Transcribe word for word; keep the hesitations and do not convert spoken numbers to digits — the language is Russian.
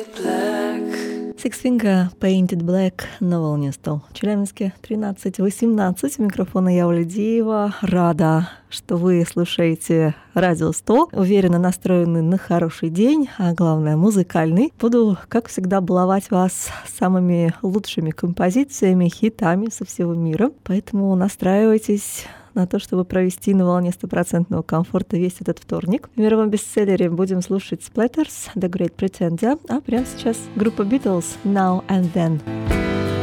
Six Finger Painted Black на волне сто. В Челябинске тринадцать восемнадцать. У микрофона я, Оля Диева. Рада, что вы слушаете Радио сто. Уверенно настроены на хороший день, а главное музыкальный. Буду, как всегда, баловать вас самыми лучшими композициями, хитами со всего мира. Поэтому настраивайтесь на то, чтобы провести на волне стопроцентного комфорта весь этот вторник. В мировом бестселлере будем слушать Splatters, The Great Pretender, а прямо сейчас группа Beatles, Now and Then.